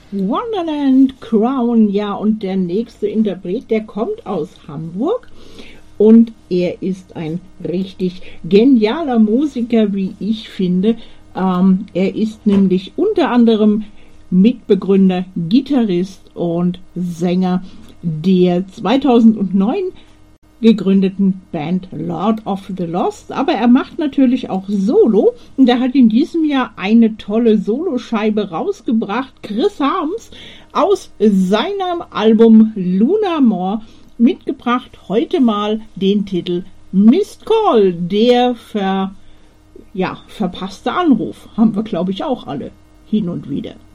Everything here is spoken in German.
Wonderland Crown, ja, und der nächste Interpret, der kommt aus Hamburg und er ist ein richtig genialer Musiker, wie ich finde. Er ist nämlich unter anderem Mitbegründer, Gitarrist und Sänger der 2009 gegründeten Band Lord of the Lost, aber er macht natürlich auch Solo und er hat in diesem Jahr eine tolle Soloscheibe rausgebracht, Chris Harms, aus seinem Album Lunar More mitgebracht, heute mal den Titel Missed Call, der verpasste Anruf, haben wir glaube ich auch alle hin und wieder.